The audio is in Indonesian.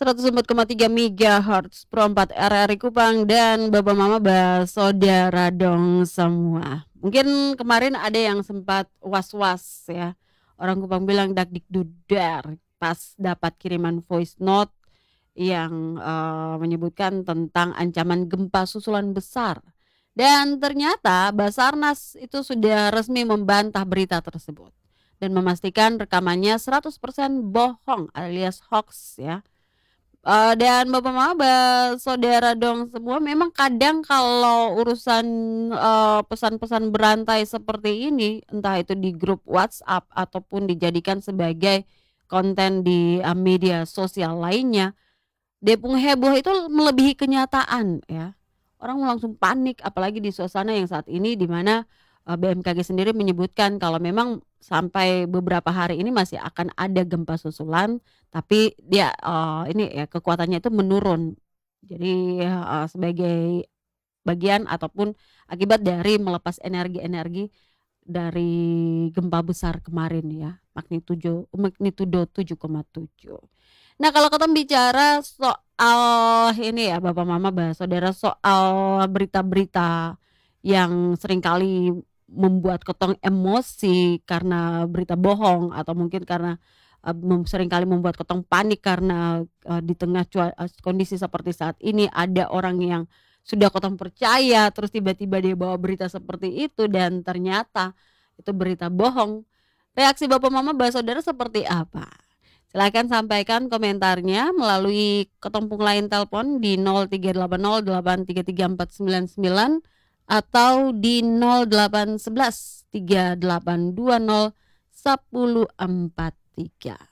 104,3 MHz Pro 4 RRI Kupang dan Bapak Mama Saudara dong semua. Mungkin kemarin ada yang sempat was-was ya. Orang Kupang bilang dakdikdudar pas dapat kiriman voice note yang menyebutkan tentang ancaman gempa susulan besar. Dan ternyata Basarnas itu sudah resmi membantah berita tersebut dan memastikan rekamannya 100% bohong alias hoax ya. Dan Bapak Maba, saudara dong semua, memang kadang kalau urusan, pesan-pesan berantai seperti ini, entah itu di grup WhatsApp ataupun dijadikan sebagai konten di, media sosial lainnya, Depung heboh itu melebihi kenyataan ya. Orang langsung panik apalagi di suasana yang saat ini di mana, BMKG sendiri menyebutkan kalau memang sampai beberapa hari ini masih akan ada gempa susulan, tapi dia, ini ya kekuatannya itu menurun. Jadi, sebagai bagian ataupun akibat dari melepas energi-energi dari gempa besar kemarin ya, magnitudo 7,7. Nah, kalau Katong bicara soal ini ya, Bapak Mama, saudara, soal berita-berita yang seringkali membuat Katong emosi karena berita bohong atau mungkin karena, seringkali membuat Katong panik karena, di tengah kondisi seperti saat ini ada orang yang sudah Katong percaya terus tiba-tiba dia bawa berita seperti itu dan ternyata itu berita bohong. Reaksi Bapak Mama saudara seperti apa? Silakan sampaikan komentarnya melalui ketempung line telepon di 0380833499 atau di 0811 3820 1043.